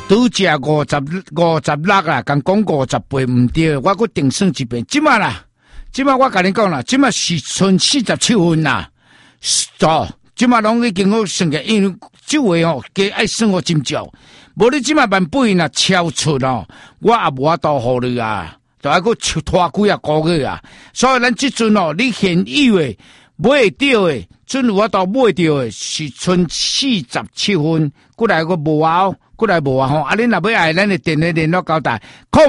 拄只56啊，讲讲50倍唔对，我搁定算一遍。即马啦，即马我甲你讲啦，即马是剩47分啦。即马拢已经我算起，因为这位哦，加爱算我真少。无你即马100啦超出哦，我也无法度互你啊，就还搁拖几啊个月啊。所以咱即阵哦，你现以为买到诶，准有法度买到诶，是剩47分，过来个无啊。过来无啊吼！啊，恁若要爱咱的电话联络交代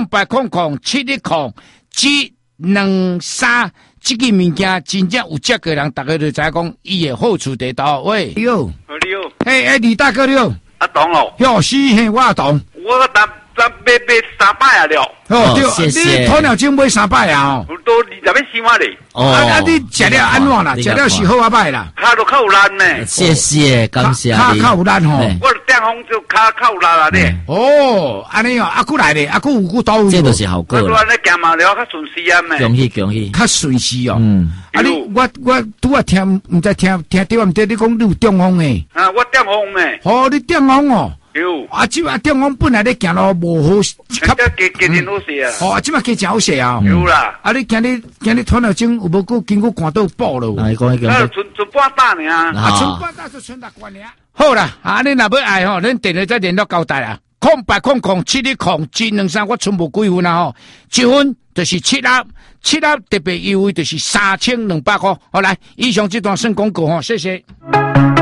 ，0800710723，这个物件真正有这个人，大家就知讲伊的好处在倒。喂，你好， 你好， 嘿，李大哥你好， 阿董哦， 哟，是嘿，我阿董， 我买3摆啊了。 哦，对，你鸵鸟精买3摆啊？哦， 都20蚊先买哩。 啊，你食了安怎啦？食了是好啊歹啦？ 卡都靠有力呢。 谢谢，感谢你。 卡有力吼。 我电风就卡靠有力啦咧。 哦，安尼哦，阿姑来咧，阿姑有到位。 这都是好过啦。我咧行嘛了，较顺时啊咩。 恭喜恭喜。 较顺时哦。 啊你我拄啊听，唔知听对唔对？你讲你有中风诶？ 啊，我中风咩？ 哦，你中风哦。 有。 啊，即马中风本来咧行路无好， 较加真好势啊。 哦，即马加真好势啊。 有啦。 啊，你今日鸵鸟精有无过经过赶到爆了？ 啊，讲存半打尔。 啊，存半打就存6罐尔。好啦，啊，你若要爱吼，恁电话再联络交代啊。0800710723，我存无几分啊吼，1分就是7粒特别优惠就是3200块。好来，以上这段算广告吼，谢谢。